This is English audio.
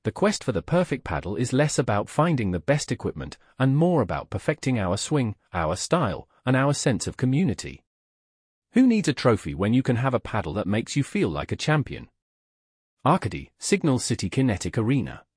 The quest for the perfect paddle is less about finding the best equipment and more about perfecting our swing, our style, and our sense of community. Who needs a trophy when you can have a paddle that makes you feel like a champion? Arcady, Signal City Kinetic Arena.